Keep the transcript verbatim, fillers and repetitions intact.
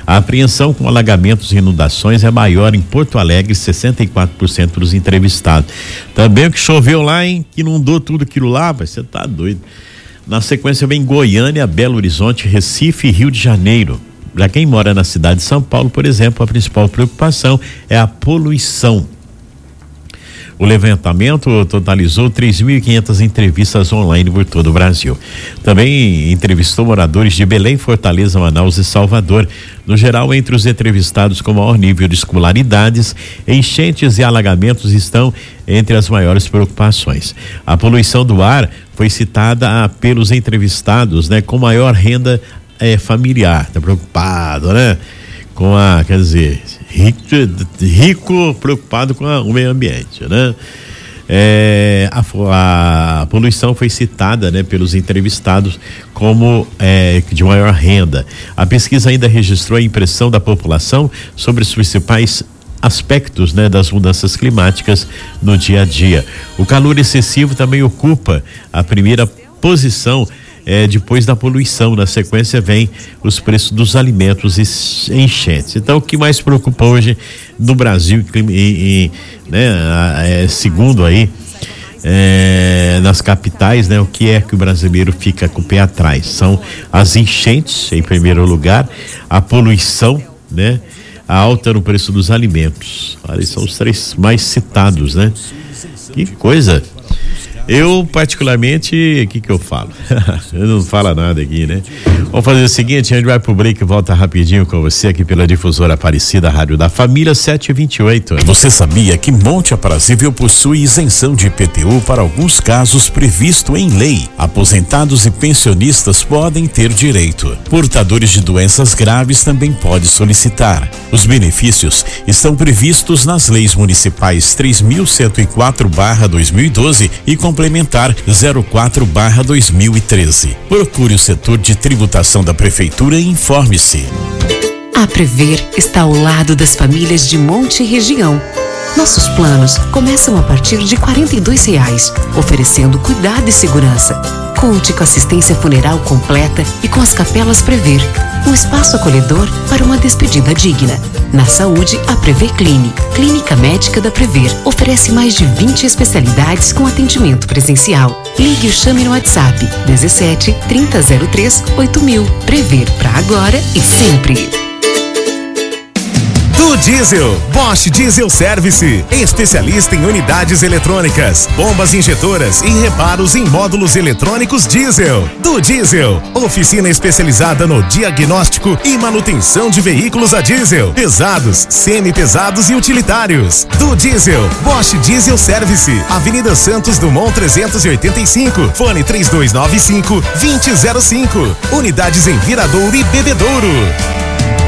A apreensão com alagamentos e inundações é maior em Porto Alegre, sessenta e quatro por cento dos entrevistados. Também o que choveu lá, hein? Que inundou tudo aquilo lá, você tá doido. Na sequência vem Goiânia, Belo Horizonte, Recife e Rio de Janeiro. Para quem mora na cidade de São Paulo, por exemplo, a principal preocupação é a poluição. O levantamento totalizou três mil e quinhentas entrevistas online por todo o Brasil. Também entrevistou moradores de Belém, Fortaleza, Manaus e Salvador. No geral, entre os entrevistados com maior nível de escolaridades, enchentes e alagamentos estão entre as maiores preocupações. A poluição do ar foi citada pelos entrevistados, né, com maior renda é, familiar. Tá preocupado, né? Com a, quer dizer, rico, rico preocupado com a, o meio ambiente, né? É, a, a poluição foi citada, né, pelos entrevistados como é, de maior renda. A pesquisa ainda registrou a impressão da população sobre os principais aspectos, né, das mudanças climáticas no dia a dia. O calor excessivo também ocupa a primeira posição. É, depois da poluição, na sequência vem os preços dos alimentos e enchentes. Então, o que mais preocupa hoje no Brasil, e, e, né, é, segundo aí, é, nas capitais, né, o que é que o brasileiro fica com o pé atrás? São as enchentes, em primeiro lugar, a poluição, né, a alta no preço dos alimentos. Olha, são os três mais citados, né? Que coisa! Eu, particularmente, o que que eu falo? Eu não falo nada aqui, né? Vamos fazer o seguinte, a gente vai pro break e volta rapidinho com você aqui pela Difusora Aparecida, Rádio da Família sete e vinte e oito. Você sabia que Monte Aprazível possui isenção de I P T U para alguns casos previsto em lei? Aposentados e pensionistas podem ter direito. Portadores de doenças graves também podem solicitar. Os benefícios estão previstos nas leis municipais três mil cento e quatro barra dois mil e doze e complementar zero quatro barra dois mil e treze. Procure o setor de tributação da prefeitura e informe-se. A Prever está ao lado das famílias de Monte e região. Nossos planos começam a partir de quarenta e dois reais, oferecendo cuidado e segurança. Conte com assistência funeral completa e com as capelas Prever, um espaço acolhedor para uma despedida digna. Na saúde, a Prever Clini, clínica médica da Prever, oferece mais de vinte especialidades com atendimento presencial. Ligue ou chame no WhatsApp dezessete, trinta zero três, oito mil. Prever para agora e sempre. Do Diesel, Bosch Diesel Service, especialista em unidades eletrônicas, bombas injetoras e reparos em módulos eletrônicos diesel. Do Diesel, oficina especializada no diagnóstico e manutenção de veículos a diesel, pesados, semi-pesados e utilitários. Do Diesel, Bosch Diesel Service, Avenida Santos Dumont trezentos e oitenta e cinco, fone três dois nove cinco, dois zero zero cinco. Unidades em Viradouro e Bebedouro.